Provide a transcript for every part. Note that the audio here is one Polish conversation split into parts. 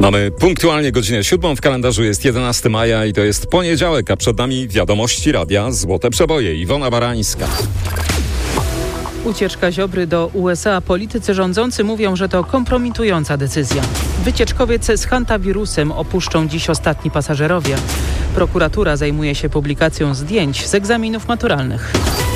Mamy punktualnie godzinę 7, w kalendarzu jest 11 maja i to jest poniedziałek, a przed nami wiadomości radia Złote Przeboje. Iwona Barańska. Ucieczka Ziobry do USA. Politycy rządzący mówią, że to kompromitująca decyzja. Wycieczkowiec z hantawirusem opuszczą dziś ostatni pasażerowie. Prokuratura zajmuje się publikacją zdjęć z egzaminów maturalnych.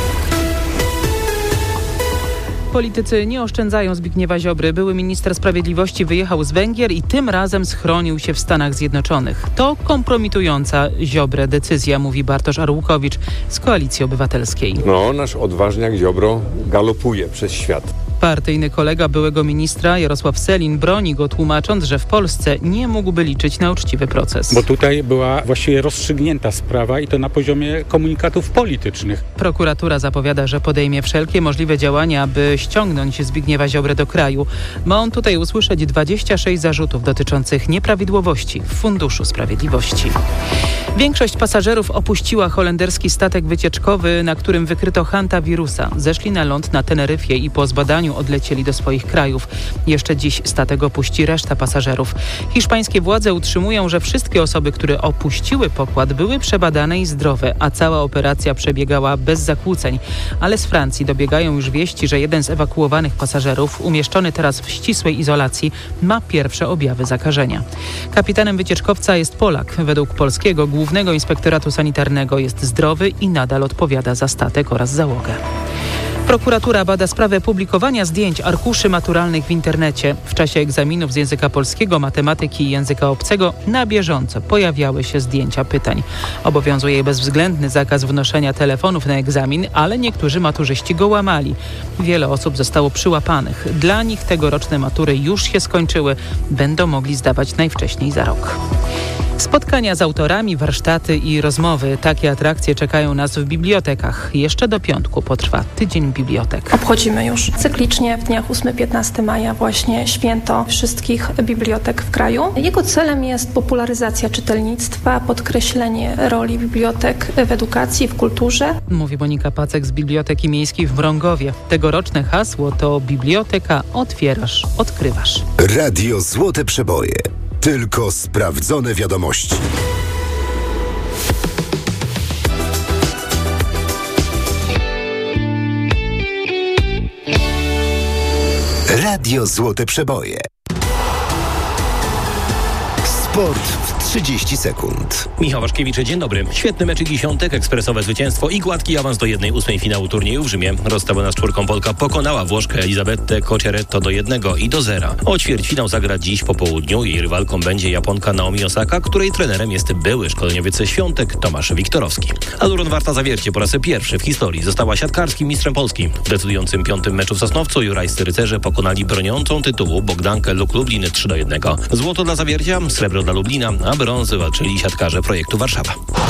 Politycy nie oszczędzają Zbigniewa Ziobry. Były minister sprawiedliwości wyjechał z Węgier i tym razem schronił się w Stanach Zjednoczonych. To kompromitująca Ziobrę decyzja, mówi Bartosz Arłukowicz z Koalicji Obywatelskiej. Nasz odważniak Ziobro galopuje przez świat. Partyjny kolega byłego ministra Jarosław Sellin broni go, tłumacząc, że w Polsce nie mógłby liczyć na uczciwy proces. Bo tutaj była właściwie rozstrzygnięta sprawa i to na poziomie komunikatów politycznych. Prokuratura zapowiada, że podejmie wszelkie możliwe działania, by ściągnąć Zbigniewa Ziobrę do kraju. Ma on tutaj usłyszeć 26 zarzutów dotyczących nieprawidłowości w Funduszu Sprawiedliwości. Większość pasażerów opuściła holenderski statek wycieczkowy, na którym wykryto hantawirusa. Zeszli na ląd na Teneryfie i po zbadaniu odlecieli do swoich krajów. Jeszcze dziś statek opuści reszta pasażerów. Hiszpańskie władze utrzymują, że wszystkie osoby, które opuściły pokład, były przebadane i zdrowe, a cała operacja przebiegała bez zakłóceń. Ale z Francji dobiegają już wieści, że jeden z ewakuowanych pasażerów, umieszczony teraz w ścisłej izolacji, ma pierwsze objawy zakażenia. Kapitanem wycieczkowca jest Polak. Według polskiego Głównego Inspektoratu Sanitarnego jest zdrowy i nadal odpowiada za statek oraz załogę. Prokuratura bada sprawę publikowania zdjęć arkuszy maturalnych w internecie. W czasie egzaminów z języka polskiego, matematyki i języka obcego na bieżąco pojawiały się zdjęcia pytań. Obowiązuje bezwzględny zakaz wnoszenia telefonów na egzamin, ale niektórzy maturzyści go łamali. Wiele osób zostało przyłapanych. Dla nich tegoroczne matury już się skończyły. Będą mogli zdawać najwcześniej za rok. Spotkania z autorami, warsztaty i rozmowy. Takie atrakcje czekają nas w bibliotekach. Jeszcze do piątku potrwa Tydzień Bibliotek. Obchodzimy już cyklicznie w dniach 8-15 maja właśnie święto wszystkich bibliotek w kraju. Jego celem jest popularyzacja czytelnictwa, podkreślenie roli bibliotek w edukacji, w kulturze. Mówi Monika Pacek z Biblioteki Miejskiej w Mrągowie. Tegoroczne hasło to biblioteka otwierasz, odkrywasz. Radio Złote Przeboje. Tylko sprawdzone wiadomości. Radio Złote Przeboje. Sport w 30 sekund. Michał Waszkiewicz, dzień dobry. Świetny mecz Ligi Świątek, ekspresowe zwycięstwo i gładki awans do 1/8 finału turnieju w Rzymie. Rozstawiona z czwórką Polka pokonała Włoszkę Elizabetę Cocciaretto do 1 i do 0. O ćwierćfinał zagra dziś po południu. Jej rywalką będzie Japonka Naomi Osaka, której trenerem jest były szkoleniowiec Świątek Tomasz Wiktorowski. Aluron Warta Zawiercie po raz pierwszy w historii została siatkarskim mistrzem Polski. W decydującym 5. meczu w Sosnowcu jurajscy rycerze pokonali broniącą tytułu Bogdankę Luk Lublin 3-1. Złoto dla Zawiercia, srebro dla Lublina, a brązy walczyli siatkarze projektu Warszawa.